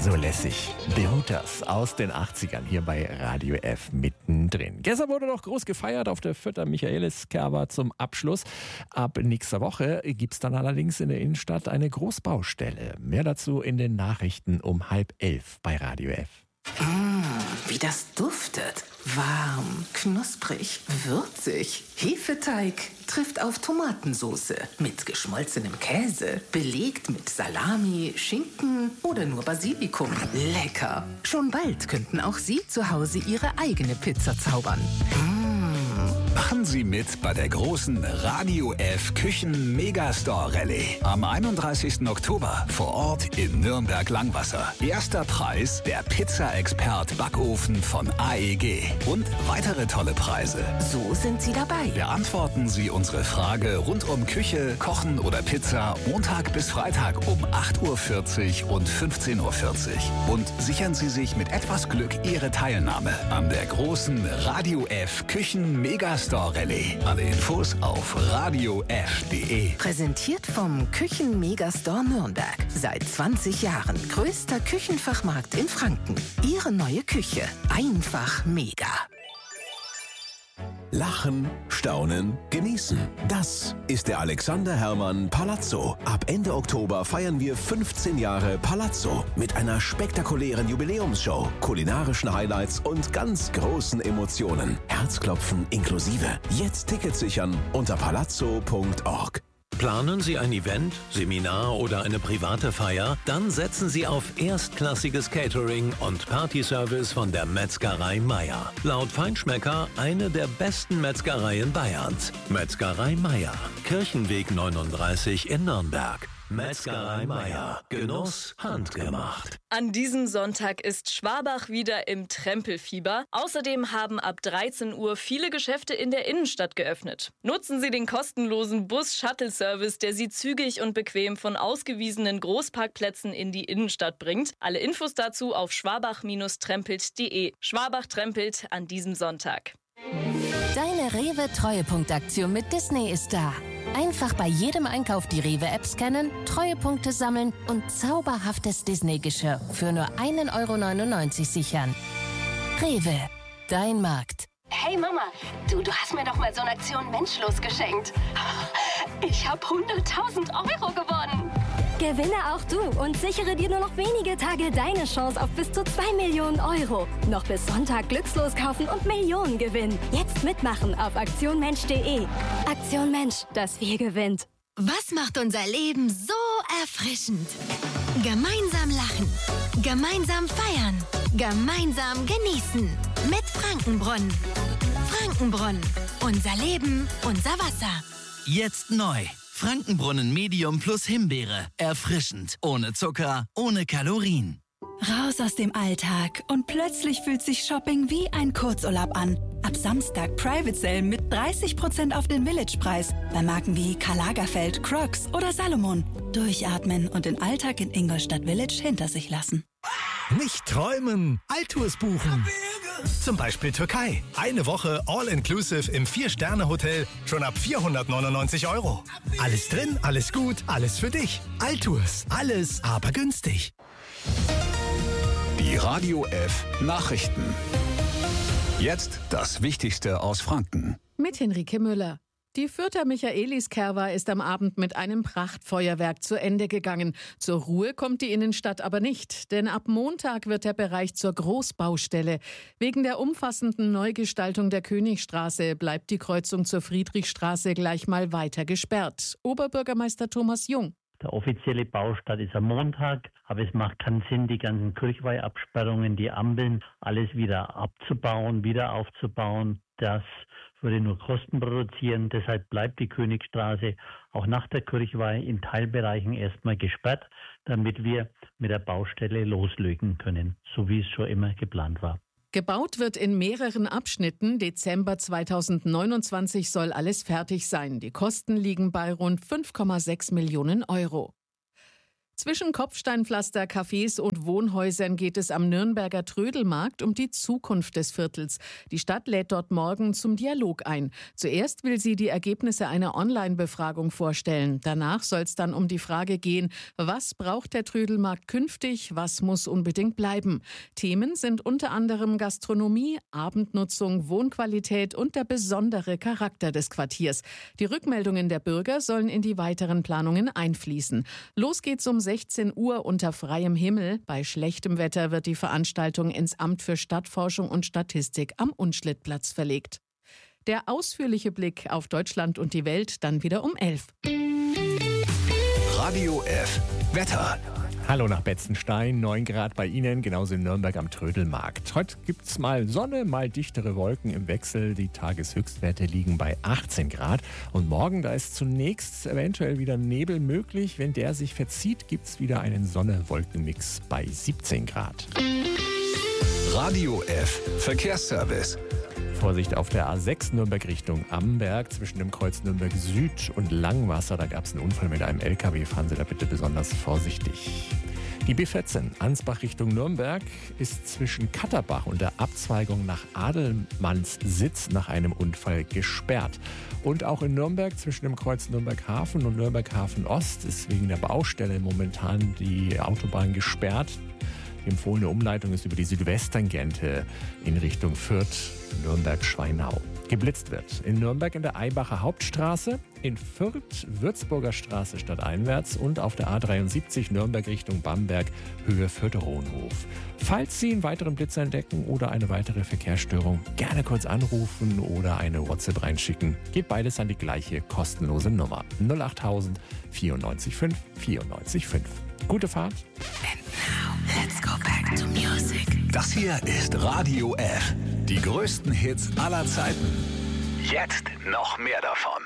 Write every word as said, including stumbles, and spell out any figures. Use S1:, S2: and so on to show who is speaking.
S1: So lässig. The Hooters aus den achtzigern hier bei Radio F mittendrin. Gestern wurde noch groß gefeiert auf der Fürther Michaelis-Kerber zum Abschluss. Ab nächster Woche gibt es dann allerdings in der Innenstadt eine Großbaustelle. Mehr dazu in den Nachrichten um halb elf bei Radio F.
S2: Mmh, wie das duftet. Warm, knusprig, würzig. Hefeteig trifft auf Tomatensoße mit geschmolzenem Käse, belegt mit Salami, Schinken oder nur Basilikum. Lecker. Schon bald könnten auch Sie zu Hause Ihre eigene Pizza zaubern. Mmh.
S3: Machen Sie mit bei der großen Radio F Küchen Megastore Rallye am einunddreißigsten Oktober vor Ort in Nürnberg-Langwasser. Erster Preis der Pizza-Expert Backofen von A E G und weitere tolle Preise.
S2: So sind Sie dabei.
S3: Beantworten Sie unsere Frage rund um Küche, Kochen oder Pizza Montag bis Freitag um acht Uhr vierzig und fünfzehn Uhr vierzig. Und sichern Sie sich mit etwas Glück Ihre Teilnahme an der großen Radio F Küchen Megastore Rallye. Alle Infos auf radio f punkt de.
S2: Präsentiert vom Küchen Megastore Nürnberg. Seit zwanzig Jahren größter Küchenfachmarkt in Franken. Ihre neue Küche. Einfach mega.
S4: Lachen, staunen, genießen. Das ist der Alexander Herrmann Palazzo. Ab Ende Oktober feiern wir fünfzehn Jahre Palazzo mit einer spektakulären Jubiläumsshow, kulinarischen Highlights und ganz großen Emotionen. Herzklopfen inklusive. Jetzt Tickets sichern unter palazzo punkt org.
S5: Planen Sie ein Event, Seminar oder eine private Feier? Dann setzen Sie auf erstklassiges Catering und Partyservice von der Metzgerei Meier. Laut Feinschmecker eine der besten Metzgereien Bayerns. Metzgerei Meier, Kirchenweg neununddreißig in Nürnberg. Metzgerei Meier. Genuss handgemacht.
S6: An diesem Sonntag ist Schwabach wieder im Trempelfieber. Außerdem haben ab dreizehn Uhr viele Geschäfte in der Innenstadt geöffnet. Nutzen Sie den kostenlosen Bus-Shuttle-Service, der Sie zügig und bequem von ausgewiesenen Großparkplätzen in die Innenstadt bringt. Alle Infos dazu auf schwabach trempelt punkt de. Schwabach trempelt an diesem Sonntag.
S7: Deine Rewe-Treuepunktaktion mit Disney ist da. Einfach bei jedem Einkauf die Rewe-App scannen, Treuepunkte sammeln und zauberhaftes Disney-Geschirr für nur ein Euro neunundneunzig sichern. Rewe, dein Markt.
S8: Hey Mama, du, du hast mir doch mal so eine Aktion Menschlos geschenkt. Ich habe hunderttausend Euro gewonnen.
S9: Gewinne auch du und sichere dir nur noch wenige Tage deine Chance auf bis zu zwei Millionen Euro. Noch bis Sonntag glückslos kaufen und Millionen gewinnen. Jetzt mitmachen auf aktion mensch punkt de. Aktion Mensch, das Wir gewinnt.
S10: Was macht unser Leben so erfrischend? Gemeinsam lachen, gemeinsam feiern, gemeinsam genießen. Mit Frankenbrunnen. Frankenbrunnen. Unser Leben, unser Wasser.
S11: Jetzt neu. Frankenbrunnen Medium plus Himbeere. Erfrischend. Ohne Zucker, ohne Kalorien.
S12: Raus aus dem Alltag und plötzlich fühlt sich Shopping wie ein Kurzurlaub an. Ab Samstag Private Sale mit dreißig Prozent auf den Village-Preis bei Marken wie Karl Lagerfeld, Crocs oder Salomon. Durchatmen und den Alltag in Ingolstadt Village hinter sich lassen.
S13: Nicht träumen, Altours buchen. Zum Beispiel Türkei. Eine Woche All-Inclusive im Vier-Sterne-Hotel schon ab vierhundertneunundneunzig Euro. Alles drin, alles gut, alles für dich. Altours, alles aber günstig.
S3: Die Radio F Nachrichten. Jetzt das Wichtigste aus Franken.
S14: Mit Henrike Müller. Die Fürther Michaelis-Kerber ist am Abend mit einem Prachtfeuerwerk zu Ende gegangen. Zur Ruhe kommt die Innenstadt aber nicht, denn ab Montag wird der Bereich zur Großbaustelle. Wegen der umfassenden Neugestaltung der Königstraße bleibt die Kreuzung zur Friedrichstraße gleich mal weiter gesperrt. Oberbürgermeister Thomas Jung.
S15: Der offizielle Baustart ist am Montag, aber es macht keinen Sinn, die ganzen Kirchweihabsperrungen, die Ampeln, alles wieder abzubauen, wieder aufzubauen. Das würde nur Kosten produzieren. Deshalb bleibt die Königstraße auch nach der Kirchweih in Teilbereichen erstmal gesperrt, damit wir mit der Baustelle loslegen können, so wie es schon immer geplant war.
S14: Gebaut wird in mehreren Abschnitten. Dezember zweitausendneunundzwanzig soll alles fertig sein. Die Kosten liegen bei rund fünf Komma sechs Millionen Euro. Zwischen Kopfsteinpflaster, Cafés und Wohnhäusern geht es am Nürnberger Trödelmarkt um die Zukunft des Viertels. Die Stadt lädt dort morgen zum Dialog ein. Zuerst will sie die Ergebnisse einer Online-Befragung vorstellen. Danach soll es dann um die Frage gehen, was braucht der Trödelmarkt künftig, was muss unbedingt bleiben. Themen sind unter anderem Gastronomie, Abendnutzung, Wohnqualität und der besondere Charakter des Quartiers. Die Rückmeldungen der Bürger sollen in die weiteren Planungen einfließen. Los geht's um sechzehn Uhr unter freiem Himmel. Bei schlechtem Wetter wird die Veranstaltung ins Amt für Stadtforschung und Statistik am Unschlittplatz verlegt. Der ausführliche Blick auf Deutschland und die Welt dann wieder um elf.
S3: Radio F. Wetter.
S1: Hallo nach Betzenstein, neun Grad bei Ihnen, genauso in Nürnberg am Trödelmarkt. Heute gibt es mal Sonne, mal dichtere Wolken im Wechsel. Die Tageshöchstwerte liegen bei achtzehn Grad. Und morgen, da ist zunächst eventuell wieder Nebel möglich. Wenn der sich verzieht, gibt es wieder einen Sonne-Wolken-Mix bei siebzehn Grad.
S3: Radio F. Verkehrsservice.
S1: Vorsicht auf der A sechs Nürnberg Richtung Amberg zwischen dem Kreuz Nürnberg Süd und Langwasser. Da gab es einen Unfall mit einem L K W. Fahren Sie da bitte besonders vorsichtig. Die B vierzehn Ansbach Richtung Nürnberg ist zwischen Katterbach und der Abzweigung nach Adelmannssitz nach einem Unfall gesperrt. Und auch in Nürnberg zwischen dem Kreuz Nürnberg Hafen und Nürnberg Hafen Ost ist wegen der Baustelle momentan die Autobahn gesperrt. Die empfohlene Umleitung ist über die Südwesttangente in Richtung Fürth, Nürnberg-Schweinau. Geblitzt wird in Nürnberg in der Eibacher Hauptstraße, in Fürth Würzburger Straße stadteinwärts und auf der A dreiundsiebzig Nürnberg Richtung Bamberg, Höhe Fürth-Rohnhof. Falls Sie einen weiteren Blitz entdecken oder eine weitere Verkehrsstörung, gerne kurz anrufen oder eine WhatsApp reinschicken. Geht beides an die gleiche kostenlose Nummer null acht null null vier neun fünf vier neun fünf. Gute Fahrt.
S10: And now, let's go back to music.
S3: Das hier ist Radio F. Die größten Hits aller Zeiten. Jetzt noch mehr davon.